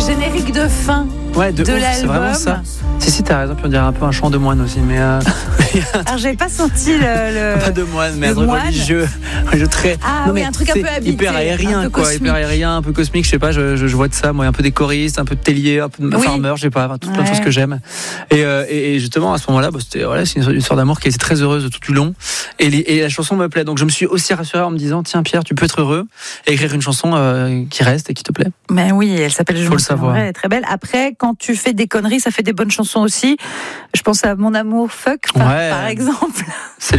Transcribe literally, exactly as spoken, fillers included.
générique de fin Ouais, de, de ouf, l'album. c'est vraiment ça. Si, si, t'as raison, puis on dirait un peu un chant de moine aussi, mais. Euh... Alors, j'avais pas senti le. le... Pas de moine, mais le un truc moine. religieux. Je très... Ah non, oui, mais un truc un c'est peu habité, hyper aérien, un peu quoi. cosmique. Hyper aérien, un peu cosmique, je sais pas, je, je, je vois de ça, moi, un peu des choristes, un peu de tellier, un peu de Oui. farmer, je sais pas, tout plein de Ouais. choses que j'aime. Et, euh, et, et justement, à ce moment-là, bah, c'était, voilà, c'est une histoire d'amour qui était très heureuse tout du long. Et, les, et la chanson me plaît. Donc, je me suis aussi rassuré en me disant, tiens, Pierre, tu peux être heureux et écrire une chanson euh, qui reste et qui te plaît. Mais oui, elle s'appelle Je Faut m'en le savoir. souviendrai, elle est très belle. Après, quand tu fais des conneries, ça fait des bonnes chansons aussi. Je pense à Mon amour fuck, par, Ouais. par exemple. C'est